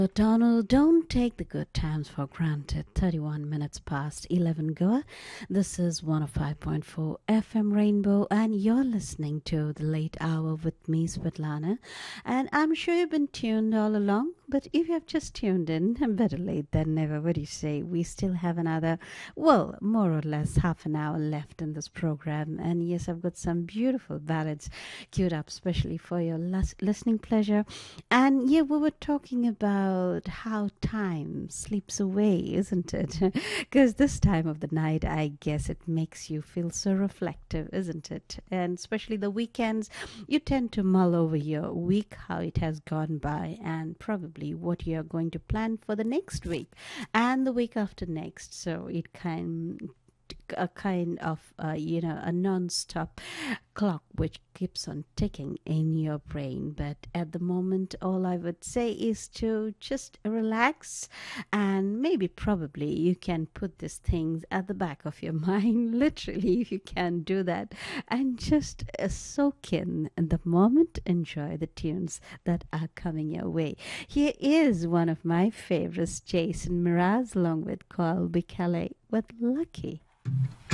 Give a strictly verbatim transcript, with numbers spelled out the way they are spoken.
Donald, don't take the good times for granted. thirty-one minutes past eleven Goa. This is one oh five point four F M Rainbow, and you're listening to The Late Hour with me, Svetlana. And I'm sure you've been tuned all along, but if you have just tuned in, better late than never. What do you say? We still have another, well, more or less half an hour left in this program. And yes, I've got some beautiful ballads queued up, especially for your lis- listening pleasure. And yeah, we were talking about how time slips away, isn't it? Because this time of the night, I guess it makes you feel so reflective, isn't it? And especially the weekends, you tend to mull over your week, how it has gone by, and probably what you're going to plan for the next week and the week after next. So it kind a kind of uh, you know a non-stop clock which keeps on ticking in your brain. But at the moment, all I would say is to just relax, and maybe probably you can put these things at the back of your mind, literally, if you can do that, and just uh, soak in the moment, enjoy the tunes that are coming your way. Here is one of my favorites, Jason Mraz along with Colby Calais with Lucky.